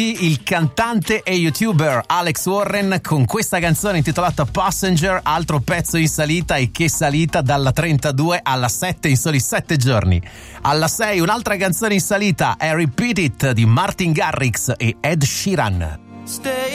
Il cantante e youtuber Alex Warren con questa canzone intitolata Passenger, altro pezzo in salita, e che salita dalla 32 alla 7 in soli 7 giorni. Alla 6 un'altra canzone in salita è Repeat It di Martin Garrix e Ed Sheeran.